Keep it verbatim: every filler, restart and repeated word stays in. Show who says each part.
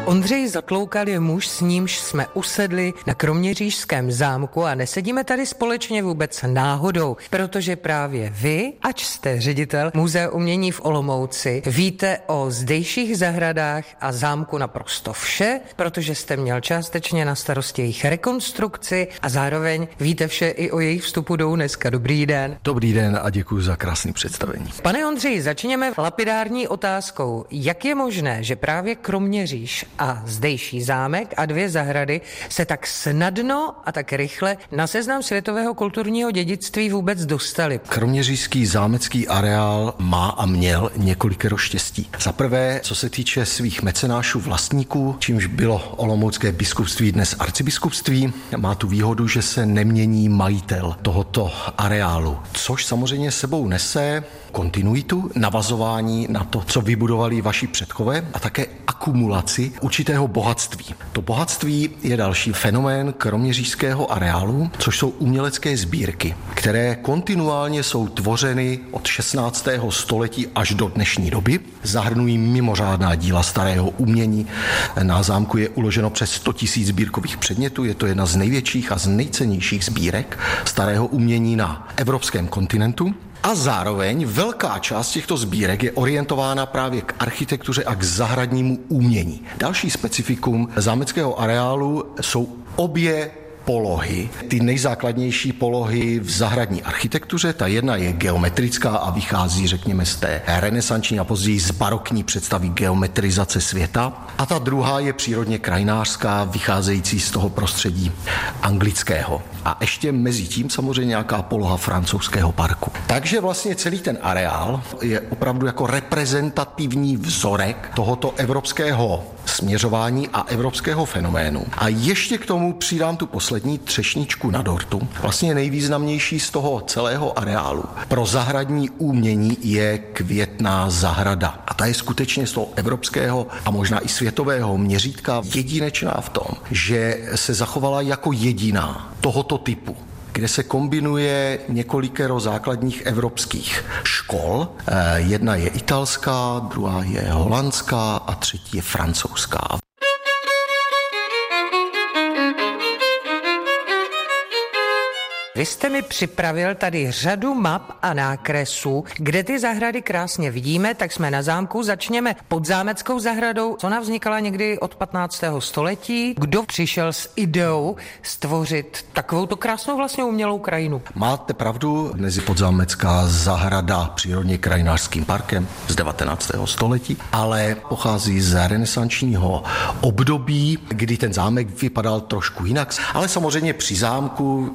Speaker 1: Ondřej Zatloukal je muž, s nímž jsme usedli na kroměřížském zámku a nesedíme tady společně vůbec náhodou, protože právě vy, ač jste ředitel Muzea umění v Olomouci, víte o zdejších zahradách a zámku naprosto vše, protože jste měl částečně na starosti jejich rekonstrukci a zároveň víte vše i o jejich vstupu do UNESCO. Dobrý den.
Speaker 2: Dobrý den a děkuji za krásné představení.
Speaker 1: Pane Ondřeji, začněme lapidární otázkou. Jak je možné, že právě Kroměříž a zdejší zámek a dvě zahrady se tak snadno a tak rychle na seznam světového kulturního dědictví vůbec dostali?
Speaker 2: Kroměřížský zámecký areál má a měl několikero štěstí. Za prvé, co se týče svých mecenášů vlastníků, čímž bylo olomoucké biskupství dnes arcibiskupství, má tu výhodu, že se nemění majitel tohoto areálu, což samozřejmě sebou nese kontinuitu, navazování na to, co vybudovali vaši předkové a také akumulaci určitého bohatství. To bohatství je další fenomén kroměřížského areálu, což jsou umělecké sbírky, které kontinuálně jsou tvořeny od šestnáctého století až do dnešní doby. Zahrnují mimořádná díla starého umění. Na zámku je uloženo přes sto tisíc sbírkových předmětů. Je to jedna z největších a z nejcennějších sbírek starého umění na evropském kontinentu. A zároveň velká část těchto sbírek je orientována právě k architektuře a k zahradnímu umění. Další specifikum zámeckého areálu jsou obě polohy. Ty nejzákladnější polohy v zahradní architektuře, ta jedna je geometrická a vychází, řekněme, z té renesanční a později z barokní představy geometrizace světa. A ta druhá je přírodně krajinářská, vycházející z toho prostředí anglického. A ještě mezi tím samozřejmě nějaká poloha francouzského parku. Takže vlastně celý ten areál je opravdu jako reprezentativní vzorek tohoto evropského směřování a evropského fenoménu. A ještě k tomu přidám tu poslední třešničku na dortu. Vlastně nejvýznamnější z toho celého areálu pro zahradní umění je Květná zahrada. A ta je skutečně z toho evropského a možná i světového měřítka jedinečná v tom, že se zachovala jako jediná tohoto typu, kde se kombinuje několikero základních evropských škol. Jedna je italská, druhá je holandská a třetí je francouzská.
Speaker 1: Vy jste mi připravil tady řadu map a nákresů, kde ty zahrady krásně vidíme, tak jsme na zámku. Začněme podzámeckou zahradou. Ona vznikala někdy od patnáctého století. Kdo přišel s ideou stvořit takovouto krásnou vlastně umělou krajinu?
Speaker 2: Máte pravdu, dnes je podzámecká zahrada přírodně krajinářským parkem z devatenáctého století, ale pochází z renesančního období, kdy ten zámek vypadal trošku jinak. Ale samozřejmě při zámku